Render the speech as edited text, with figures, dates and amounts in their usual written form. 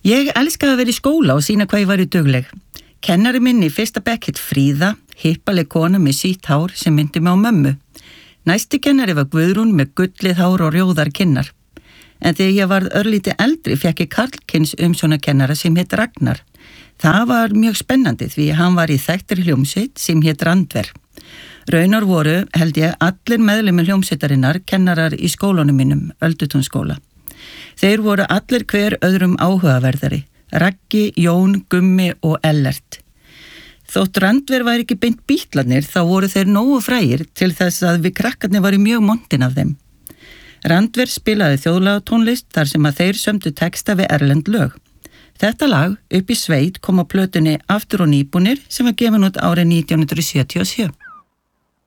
Ég elskaði að vera í skóla og sína hvað ég var í dugleg. Kennari minn í fyrsta bekk hét Fríða, hippaleg kona með sítt hár sem myndi mig á mömmu. Næsti kennari var Guðrún með gullið hár og rjóðar kinnar. En þegar ég varð örlítið eldri fékk ég karlkyns umsjónakennara sem hét Ragnar. Það var mjög spennandi því hann var í þekktri hljómsveit sem hét Randver. Raunar voru, held ég, allir meðlimir hljómsveitarinnar kennarar í skólanum mínum, Öldutúnsskóla. Þeir voru allir hver öðrum áhugaverðari, Raggi, Jón, Gummi og Ellert. Þótt Randver væri ekki beint Bítlarnir þá voru þeir nógu frægir til þess að við krakkarnir varu mjög montin af þeim. Randver spilaði þjóðlagatónlist þar sem að þeir sömdu texta við erlend lög. Þetta lag, Upp í sveit, kom á plötunni Aftur og nýbúnir sem var gefin út árið 1977.